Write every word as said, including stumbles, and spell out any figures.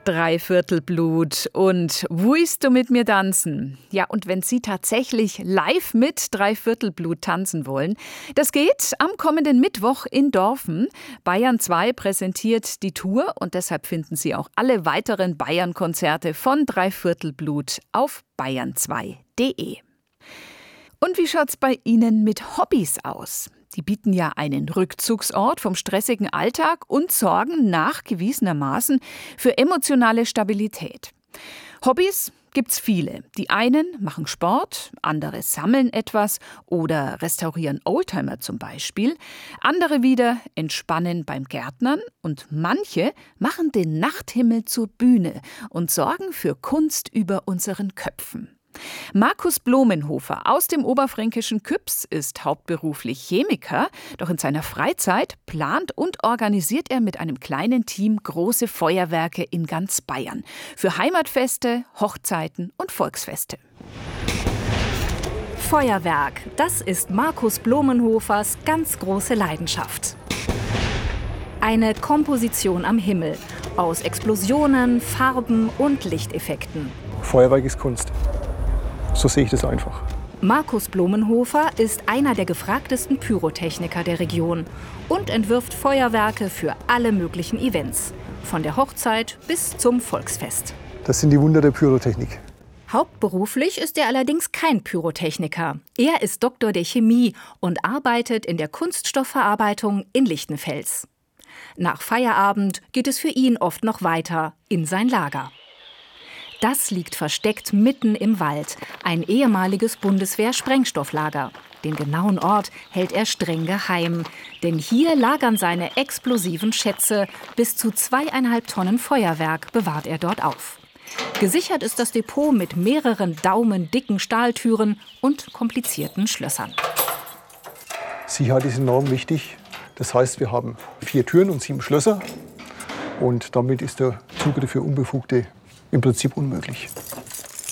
Dreiviertelblut und Wuist du mit mir tanzen? Ja, und wenn Sie tatsächlich live mit Dreiviertelblut tanzen wollen, das geht am kommenden Mittwoch in Dorfen. Bayern zwei präsentiert die Tour und deshalb finden Sie auch alle weiteren Bayern-Konzerte von Dreiviertelblut auf bayern zwei punkt de. Und wie schaut's bei Ihnen mit Hobbys aus? Die bieten ja einen Rückzugsort vom stressigen Alltag und sorgen nachgewiesenermaßen für emotionale Stabilität. Hobbys gibt's viele. Die einen machen Sport, andere sammeln etwas oder restaurieren Oldtimer zum Beispiel. Andere wieder entspannen beim Gärtnern und manche machen den Nachthimmel zur Bühne und sorgen für Kunst über unseren Köpfen. Markus Blumenhofer aus dem oberfränkischen Küps ist hauptberuflich Chemiker, doch in seiner Freizeit plant und organisiert er mit einem kleinen Team große Feuerwerke in ganz Bayern für Heimatfeste, Hochzeiten und Volksfeste. Feuerwerk, das ist Markus Blumenhofers ganz große Leidenschaft. Eine Komposition am Himmel aus Explosionen, Farben und Lichteffekten. Feuerwerk ist Kunst. So sehe ich das einfach. Markus Blumenhofer ist einer der gefragtesten Pyrotechniker der Region und entwirft Feuerwerke für alle möglichen Events. Von der Hochzeit bis zum Volksfest. Das sind die Wunder der Pyrotechnik. Hauptberuflich ist er allerdings kein Pyrotechniker. Er ist Doktor der Chemie und arbeitet in der Kunststoffverarbeitung in Lichtenfels. Nach Feierabend geht es für ihn oft noch weiter in sein Lager. Das liegt versteckt mitten im Wald, ein ehemaliges Bundeswehr-Sprengstofflager. Den genauen Ort hält er streng geheim, denn hier lagern seine explosiven Schätze. Bis zu zweieinhalb Tonnen Feuerwerk bewahrt er dort auf. Gesichert ist das Depot mit mehreren daumendicken Stahltüren und komplizierten Schlössern. Sicherheit ist enorm wichtig. Das heißt, wir haben vier Türen und sieben Schlösser. Und damit ist der Zugriff für Unbefugte im Prinzip unmöglich.